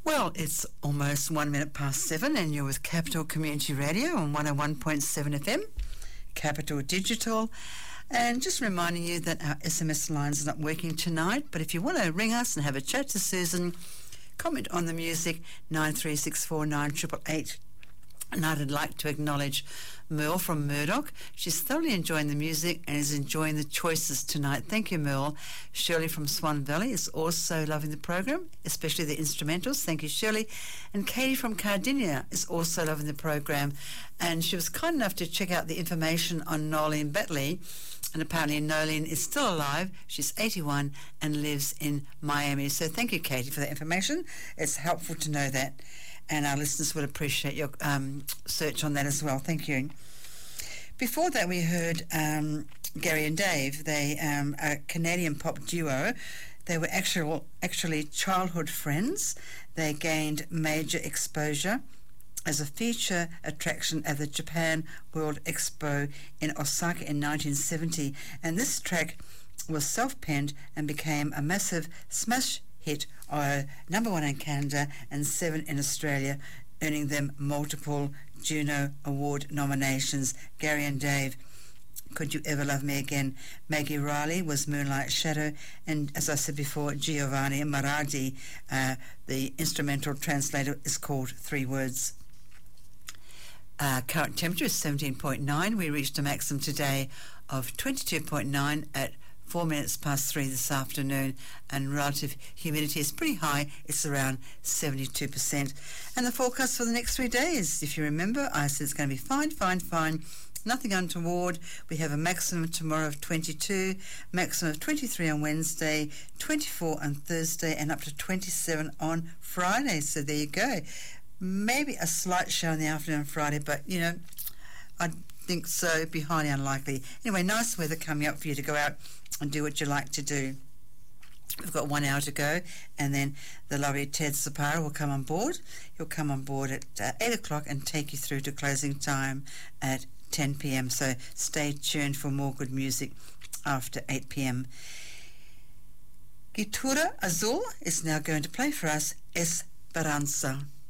Well, it's almost 1 minute past 7 and you're with Capital Community Radio on 101.7 FM, Capital Digital. And just reminding you that our SMS lines are not working tonight, but if you want to ring us and have a chat to Susan, comment on the music, 93649888. And I'd like to acknowledge Merle from Murdoch. She's thoroughly enjoying the music and is enjoying the choices tonight. Thank you, Merle. Shirley from Swan Valley is also loving the program, especially the instrumentals. Thank you, Shirley. And Katie from Cardinia is also loving the program. And she was kind enough to check out the information on Nolene Batley. And apparently Nolene is still alive. She's 81 and lives in Miami. So thank you, Katie, for that information. It's helpful to know that. And our listeners would appreciate your search on that as well. Thank you. Before that, we heard Gary and Dave. They a Canadian pop duo. They were actually childhood friends. They gained major exposure as a feature attraction at the Japan World Expo in Osaka in 1970. And this track was self-penned and became a massive smash hit, number 1 in Canada and 7 in Australia, earning them multiple Juno Award nominations. Gary and Dave, Could You Ever Love Me Again? Maggie Riley was Moonlight Shadow, and as I said before, Giovanni Marardi, the instrumental translator, is called Three Words. Current temperature is 17.9. We reached a maximum today of 22.9 at 4 minutes past 3 this afternoon, and relative humidity is pretty high. It's around 72%. And the forecast for the next 3 days, if you remember, I said it's going to be fine. Nothing untoward. We have a maximum tomorrow of 22, maximum of 23 on Wednesday, 24 on Thursday, and up to 27 on Friday. So there you go. Maybe a slight shower in the afternoon on Friday, but, you know, I think so. It'd be highly unlikely. Anyway, nice weather coming up for you to go out and do what you like to do. We've got 1 hour to go, and then the lovely Ted Sapara will come on board. He'll come on board at 8 o'clock and take you through to closing time at 10 p.m. So stay tuned for more good music after 8 p.m. Guitarra Azul is now going to play for us Esperanza.